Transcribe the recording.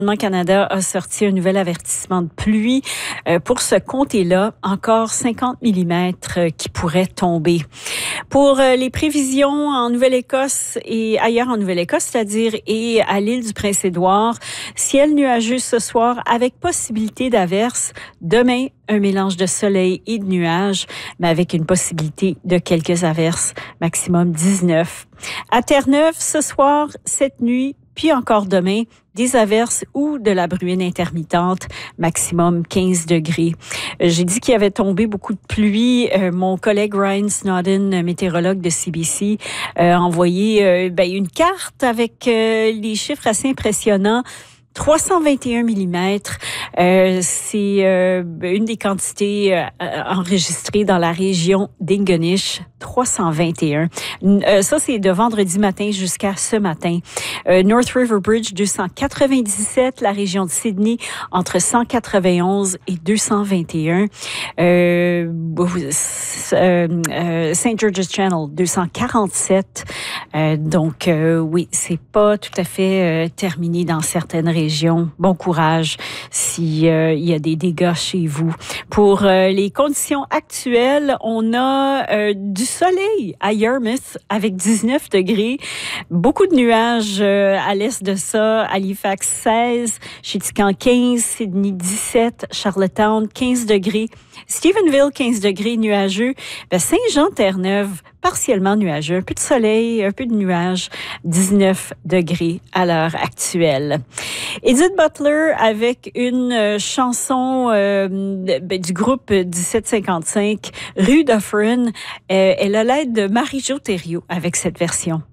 Canada a sorti un nouvel avertissement de pluie pour ce comté-là. Encore 50 mm qui pourraient tomber. Pour les prévisions en Nouvelle-Écosse et ailleurs en Nouvelle-Écosse, c'est-à-dire et à l'île du Prince-Édouard, ciel nuageux ce soir avec possibilité d'averses. Demain, un mélange de soleil et de nuages, mais avec une possibilité de quelques averses, maximum 19. À Terre-Neuve, ce soir, cette nuit, puis encore demain, des averses ou de la bruine intermittente, maximum 15 degrés. J'ai dit qu'il y avait tombé beaucoup de pluie. Mon collègue Ryan Snowden, météorologue de CBC, a envoyé une carte avec les chiffres assez impressionnants. 321 mm, c'est une des quantités enregistrées dans la région d'Ingonish. 321. Ça, c'est de vendredi matin jusqu'à ce matin. North River Bridge, 297. La région de Sydney, entre 191 et 221. St. George's Channel, 247. Oui, c'est pas tout à fait terminé dans certaines régions. Bon courage s'il y a des dégâts chez vous. Pour les conditions actuelles, on a du soleil à Yarmouth avec 19 degrés. Beaucoup de nuages à l'est de ça. Halifax 16, Chéticamp 15, Sydney 17, Charlottetown 15 degrés. Stephenville 15 degrés nuageux. Saint-Jean-Terre-Neuve partiellement nuageux. Un peu de soleil, un peu de nuages. 19 degrés à l'heure actuelle. Edith Butler avec une chanson du groupe 1755, Rue Dufferin. Elle a l'aide de Marie-Jo Thériault avec cette version.